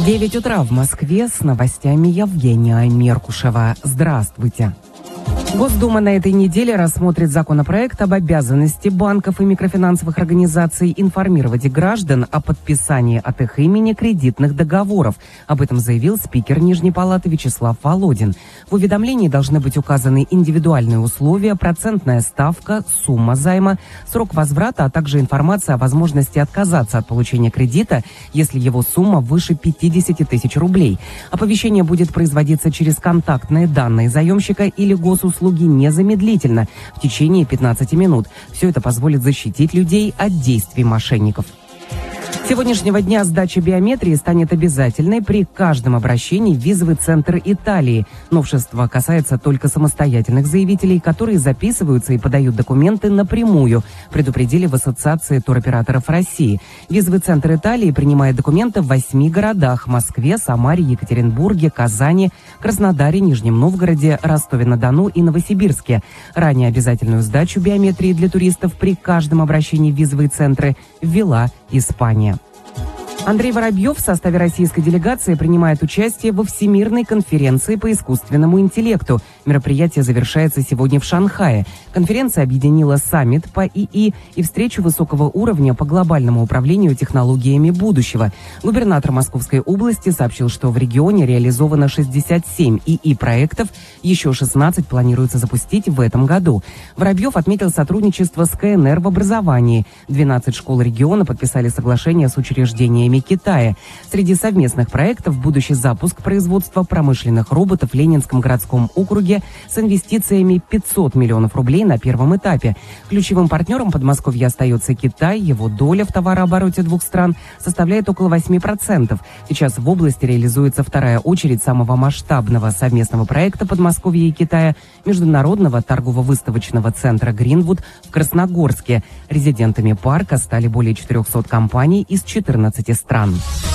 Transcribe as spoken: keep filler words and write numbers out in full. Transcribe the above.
девять утра в Москве, с новостями Евгения Меркушева. Здравствуйте. Госдума на этой неделе рассмотрит законопроект об обязанности банков и микрофинансовых организаций информировать граждан о подписании от их имени кредитных договоров. Об этом заявил спикер Нижней палаты Вячеслав Володин. В уведомлении должны быть указаны индивидуальные условия, процентная ставка, сумма займа, срок возврата, а также информация о возможности отказаться от получения кредита, если его сумма выше пятьдесят тысяч рублей. Оповещение будет производиться через контактные данные заемщика или госуслуги незамедлительно, в течение пятнадцати минут. Все это позволит защитить людей от действий мошенников. С сегодняшнего дня сдача биометрии станет обязательной при каждом обращении в визовый центр Италии. Новшество касается только самостоятельных заявителей, которые записываются и подают документы напрямую, предупредили в Ассоциации туроператоров России. Визовый центр Италии принимает документы в восьми городах – Москве, Самаре, Екатеринбурге, Казани, Краснодаре, Нижнем Новгороде, Ростове-на-Дону и Новосибирске. Ранее обязательную сдачу биометрии для туристов при каждом обращении в визовые центры ввела Испания. Андрей Воробьев в составе российской делегации принимает участие во Всемирной конференции по искусственному интеллекту. Мероприятие завершается сегодня в Шанхае. Конференция объединила саммит по ИИ и встречу высокого уровня по глобальному управлению технологиями будущего. Губернатор Московской области сообщил, что в регионе реализовано шестьдесят семь ИИ-проектов, еще шестнадцать планируется запустить в этом году. Воробьев отметил сотрудничество с КНР в образовании. двенадцать школ региона подписали соглашение с учреждениями Китая. Среди совместных проектов будущий запуск производства промышленных роботов в Ленинском городском округе с инвестициями пятьсот миллионов рублей на первом этапе. Ключевым партнером Подмосковья остается Китай. Его доля в товарообороте двух стран составляет около восемь процентов. Сейчас в области реализуется вторая очередь самого масштабного совместного проекта Подмосковья и Китая – Международного торгово-выставочного центра «Гринвуд» в Красногорске. Резидентами парка стали более четырехсот компаний из четырнадцати стран.